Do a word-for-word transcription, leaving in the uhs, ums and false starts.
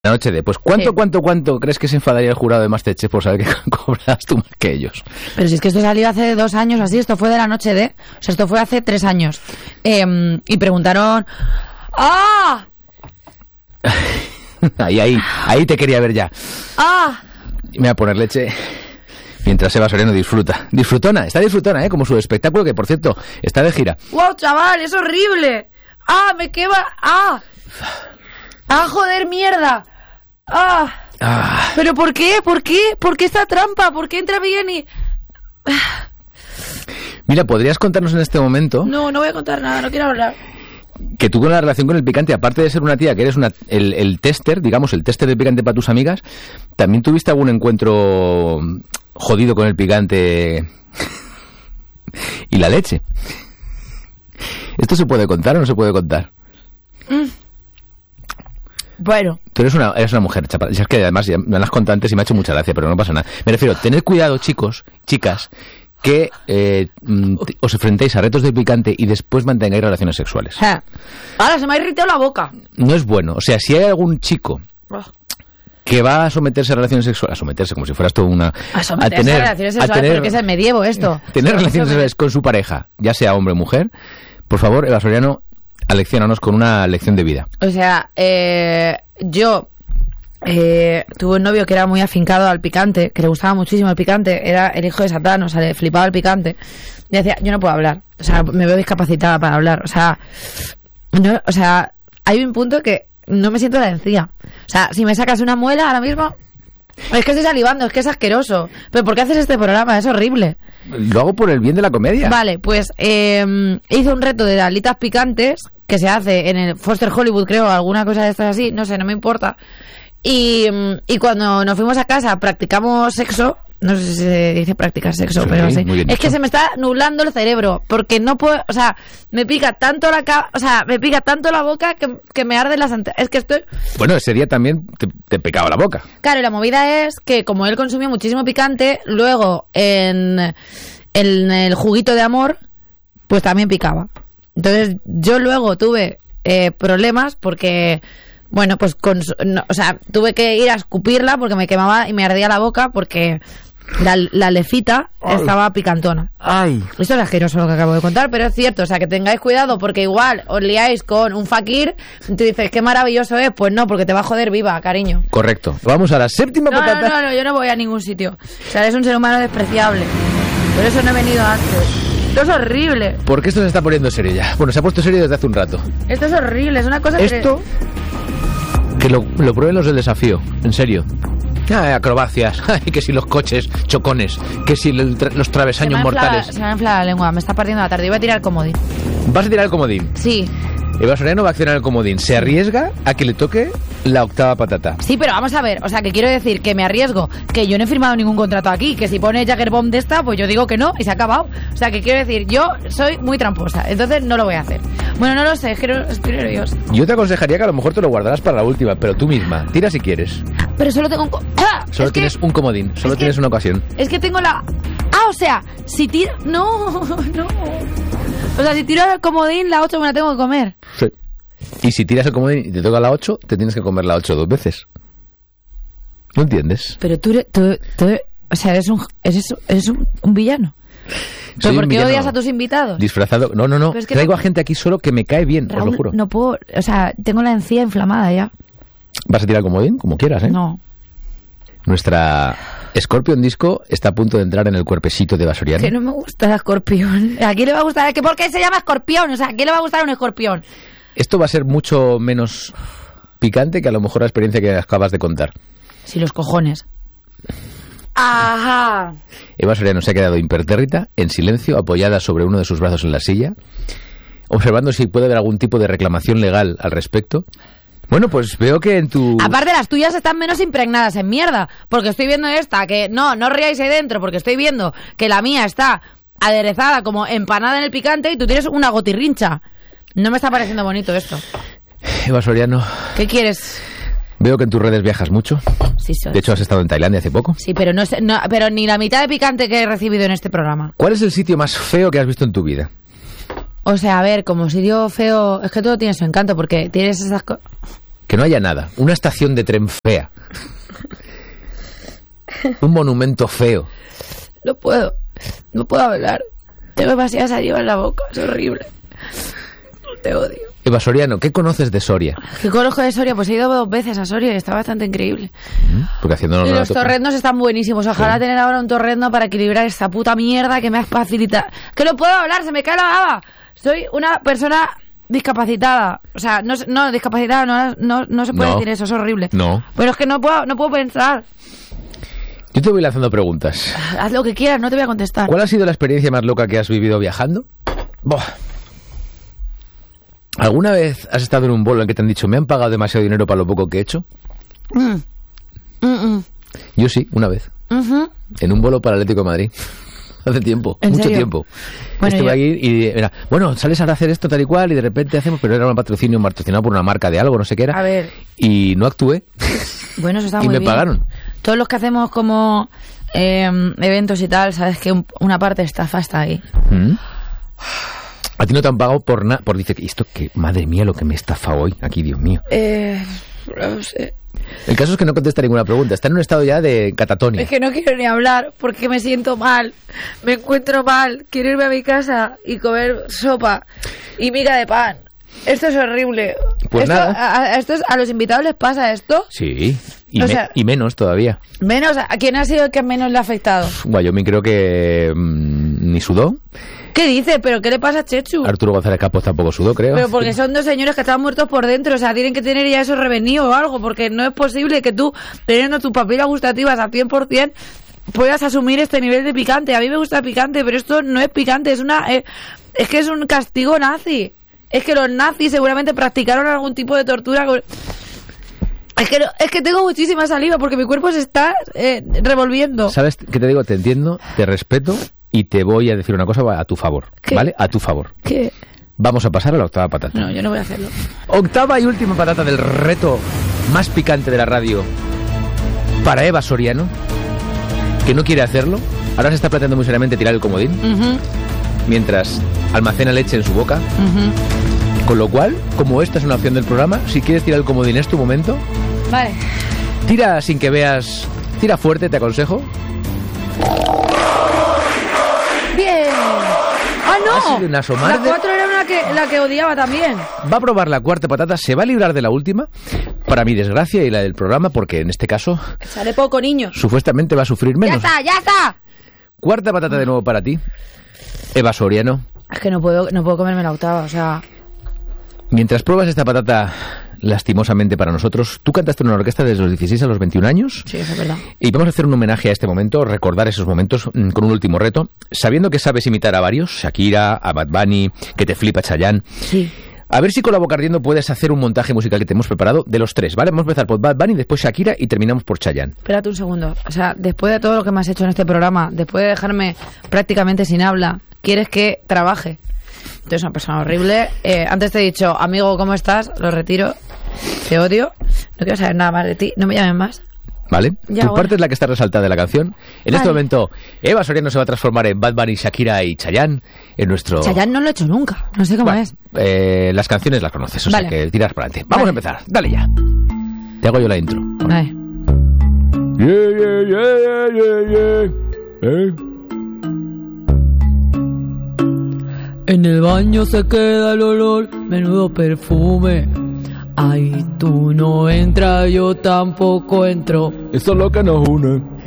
La noche de, pues ¿cuánto, Sí. cuánto, cuánto crees que se enfadaría el jurado de Masterchef por saber que cobras tú más que ellos? Pero si es que esto salió hace dos años así, esto fue de la noche de... O sea, esto fue hace tres años. Eh, y preguntaron... ¡Ah! Ahí, ahí, ahí te quería ver ya. ¡Ah! Me voy a poner leche mientras Eva Soriano disfruta. Disfrutona, está disfrutona, ¿eh? Como su espectáculo, que por cierto, está de gira. ¡Wow, chaval! ¡Es horrible! ¡Ah, me quema! ¡Ah! ¡Ah, joder, mierda! ¡Ah! Ah, ¿Pero por qué? ¿Por qué? ¿Por qué esta trampa? ¿Por qué entra bien y...? mira, ¿podrías contarnos en este momento No, no voy a contar nada, no quiero hablar. que tú con la relación con el picante, aparte de ser una tía que eres una, el, el tester, digamos, el tester del picante para tus amigas, también tuviste algún encuentro jodido con el picante y la leche? ¿Esto se puede contar o no se puede contar? Mm. Bueno, Tú eres una, eres una mujer, chapa. Es que además ya me lo has contado antes y me ha hecho mucha gracia, pero no pasa nada. Me refiero, tened cuidado, chicos, chicas, que eh, mm, te- os enfrentéis a retos de picante y después mantengáis relaciones sexuales. ja. Ahora se me ha irritado la boca. No es bueno. O sea, si hay algún chico que va a someterse a relaciones sexuales, a someterse como si fueras tú una... A someterse a relaciones a sexuales, tener, pero que es el medievo esto. tener relaciones Eso me- sexuales con su pareja, ya sea hombre o mujer, por favor, Eva Soriano, alecciónanos con una lección de vida. O sea, eh, yo eh, tuve un novio que era muy afincado al picante, que le gustaba muchísimo el picante, era el hijo de Satán, o sea, le flipaba el picante. Y decía, yo no puedo hablar, o sea, me veo discapacitada para hablar, o sea, no, o sea, hay un punto que no me siento la encía. O sea, si me sacas una muela ahora mismo, es que estoy salivando, es que es asqueroso. Pero ¿por qué haces este programa? Es horrible. Lo hago por el bien de la comedia. Vale, pues eh, hice un reto de alitas picantes que se hace en el Foster Hollywood, creo, alguna cosa de estas así, no sé, no me importa. Y, mm, y cuando nos fuimos a casa practicamos sexo, no sé si se dice practicar sexo, Sí, pero sí. muy bien Es que dicho. se me está nublando el cerebro, porque no puedo, o sea, me pica tanto la ca- o sea, me pica tanto la boca que, que me arden las antenas. Es que estoy... Bueno, ese día también te, te pecaba la boca. Claro, y la movida es que como él consumió muchísimo picante, luego en, en el juguito de amor, pues también picaba. Entonces yo luego tuve eh, problemas porque, bueno, pues con, no, o sea, tuve que ir a escupirla porque me quemaba y me ardía la boca porque la, la lecita estaba picantona. Ay. Esto es asqueroso lo que acabo de contar, pero es cierto, o sea, que tengáis cuidado porque igual os liáis con un fakir y tú dices, qué maravilloso es, pues no, porque te va a joder viva, cariño. Correcto. Vamos a la séptima No, patata. no, no, no, yo no voy a ningún sitio. O sea, eres un ser humano despreciable. Por eso no he venido antes. Esto es horrible. Porque esto se está poniendo serio ya. Bueno, se ha puesto serio desde hace un rato. Esto es horrible, es una cosa que... Esto, que lo, lo prueben los del desafío, en serio. Ay, acrobacias, ay, que si los coches, chocones, que si el tra- los Se me travesaños ha inflado- mortales. Se me ha inflado la lengua, me está partiendo la tarde. Iba a tirar el comodín. Vas a tirar el comodín. Sí, Eva Soriano va a accionar el comodín. Se arriesga a que le toque la octava patata. sí, pero vamos a ver. O sea, que quiero decir que me arriesgo, que yo no he firmado ningún contrato aquí, que si pone Jaggerbomb de esta, pues yo digo que no y se ha acabado. O sea, que quiero decir, yo soy muy tramposa, entonces no lo voy a hacer. Bueno, no lo sé, es que no- estoy nerviosa. Yo te aconsejaría que a lo mejor te lo guardarás para la última, pero tú misma, tira si quieres. Pero solo tengo un... co- ¡Ah! Solo Es que- tienes un comodín, solo es que- tienes una ocasión. Es que tengo la... Ah, o sea, si tiro... No, no. O sea, si tiro el comodín, la ocho me la tengo que comer. Sí. Y si tiras el comodín y te toca la ocho, te tienes que comer la ocho dos veces. ¿No entiendes? Pero tú, eres- tú, tú eres- o sea, eres un, eres, eres un, un villano. ¿Pero Soy por un qué villano odias a tus invitados? Disfrazado. No, no, no. Pero es que Traigo no- a gente aquí solo que me cae bien, os lo Raúl, juro. no puedo... O sea, tengo la encía inflamada ya. ¿Vas a tirar el comodín? Como quieras, ¿eh? No. Nuestra Scorpion Disco está a punto de entrar en el cuerpecito de Eva Soriano. Que no me gusta el escorpión. ¿A quién le va a gustar? ¿Que ¿Por qué se llama escorpión? O sea, ¿a quién le va a gustar un escorpión? Esto va a ser mucho menos picante que a lo mejor la experiencia que acabas de contar. Si los cojones. Ajá. Eva Soriano se ha quedado impertérrita, en silencio, apoyada sobre uno de sus brazos en la silla, observando si puede haber algún tipo de reclamación legal al respecto. Bueno, pues veo que en tu... Aparte, las tuyas están menos impregnadas en mierda. Porque estoy viendo esta, que no, no os riáis ahí dentro, porque estoy viendo que la mía está aderezada como empanada en el picante y tú tienes una gotirrincha. No me está pareciendo bonito esto. Eva Soriano, ¿Qué quieres? veo que en tus redes viajas mucho. Sí, soy. De hecho, has estado en Tailandia hace poco. Sí, pero no, sé- no, pero ni la mitad de picante que he recibido en este programa. ¿Cuál es el sitio más feo que has visto en tu vida? O sea, a ver, como sitio feo, es que todo tiene su encanto porque tienes esas cosas. que no haya nada, una estación de tren fea, un monumento feo. No puedo, no puedo hablar. Tengo demasiada saliva en la boca, es horrible. Te odio. Eva Soriano, ¿qué conoces de Soria? ¿Qué conozco de Soria? Pues he ido dos veces a Soria y está bastante increíble. Porque haciendo y los torrendos están buenísimos. Ojalá sí. tener ahora un torrendo para equilibrar esta puta mierda que me has facilitado. Que no puedo hablar, se me cae la baba. Soy una persona discapacitada. O sea, no, no discapacitada, no, no, no se puede no. decir eso, es horrible. No. Pero es que no puedo, no puedo pensar. Yo te voy lanzando preguntas. Haz lo que quieras, no te voy a contestar. ¿Cuál ha sido la experiencia más loca que has vivido viajando? Buah. ¿Alguna vez has estado en un bolo en que te han dicho me han pagado demasiado dinero para lo poco que he hecho? Mm. Mm -mm. Yo sí, una vez. Uh-huh. En un bolo para el Atlético de Madrid. Hace tiempo, mucho serio? tiempo. Bueno, Estuve yo... aquí y era, bueno, sales a hacer esto tal y cual y de repente hacemos, pero era un patrocinio, un patrocinado por una marca de algo, no sé qué era. A ver. Y no actué. Bueno, eso está y muy me bien. pagaron. Todos los que hacemos como eh, eventos y tal, sabes que un, una parte de estafa está ahí. ¿Mm? A ti no te han pagado por nada, por dice, esto que, madre mía, lo que me estafa hoy, aquí, Dios mío. Eh, no sé. El caso es que no contesta ninguna pregunta, está en un estado ya de catatonia. Es que no quiero ni hablar porque me siento mal, me encuentro mal, quiero irme a mi casa y comer sopa y miga de pan. Esto es horrible. Pues esto, nada. A, a, esto es, ¿A los invitados les pasa esto? Sí, y, o me, sea, y menos todavía. Menos, ¿a quién ha sido el que menos le ha afectado? Wyoming creo que mmm, ni sudó. ¿Qué dice? ¿Pero qué le pasa a Chechu? Arturo González Campos tampoco sudó, creo. Pero porque son dos señores que estaban muertos por dentro, o sea, tienen que tener ya eso revenido o algo, porque no es posible que tú, teniendo tus papilas gustativas al cien por cien, puedas asumir este nivel de picante. A mí me gusta el picante, pero esto no es picante, es una es, es que es un castigo nazi. Es que los nazis seguramente practicaron algún tipo de tortura con... Es que, no, es que tengo muchísima saliva porque mi cuerpo se está eh, revolviendo. ¿Sabes qué te digo? Te entiendo, te respeto y te voy a decir una cosa a tu favor. ¿Qué? ¿Vale? A tu favor. ¿Qué? Vamos a pasar a la octava patata. No, yo no voy a hacerlo. Octava y última patata del reto más picante de la radio para Eva Soriano, que no quiere hacerlo. Ahora se está planteando muy seriamente tirar el comodín. Uh-huh. Mientras almacena leche en su boca. Uh-huh. Con lo cual, como esta es una opción del programa, si quieres tirar el comodín es tu momento. Vale. Tira sin que veas... Tira fuerte, te aconsejo. ¡Bien! ¡Ah, no! Ha sido una asomar la cuatro era una que, la que odiaba también. Va a probar la cuarta patata, se va a librar de la última, para mi desgracia y la del programa, porque en este caso... Sale poco, niño. Supuestamente va a sufrir menos. ¡Ya está, ya está! Cuarta patata de nuevo para ti. Eva Soriano. Es que no puedo, no puedo comerme la octava, o sea... Mientras pruebas esta patata lastimosamente para nosotros, tú cantaste en una orquesta desde los dieciséis a los veintiún años. Sí, eso es verdad. Y vamos a hacer un homenaje a este momento, recordar esos momentos mmm, con un último reto, sabiendo que sabes imitar a varios, Shakira, a Bad Bunny, que te flipa Chayanne. Sí. A ver si con la boca ardiendo puedes hacer un montaje musical que te hemos preparado de los tres, ¿vale? Vamos a empezar por Bad Bunny, después Shakira y terminamos por Chayanne. Espérate un segundo. O sea, después de todo lo que me has hecho en este programa, después de dejarme prácticamente sin habla, ¿quieres que trabaje? Tú eres una persona horrible. Eh, antes te he dicho, amigo, ¿cómo estás? Lo retiro. Te odio. No quiero saber nada más de ti. No me llames más. ¿Vale? Ya, tu bueno. parte es la que está resaltada de la canción. En vale. este momento, Eva Soriano se va a transformar en Bad Bunny, Shakira y Chayanne en nuestro... Chayanne no lo he hecho nunca. No sé cómo vale. es. Eh, las canciones las conoces, o vale. sea que tiras para adelante. Vamos vale. a empezar. Dale ya. Te hago yo la intro. Vale. Yeah, yeah, yeah, yeah, yeah. ¿Eh? En el baño se queda el olor, menudo perfume. Ay, tú no entras, yo tampoco entro. Eso es lo que nos une.